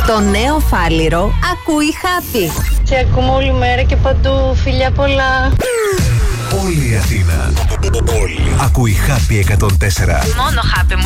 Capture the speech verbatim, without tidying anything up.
Το νέο Φάληρο ακούει Happy. Σε ακούμε όλη μέρα και παντού, φιλιά πολλά. Όλη η Αθήνα. Όλη. Ακούει Happy εκατόν τέσσερα. Μόνο Happy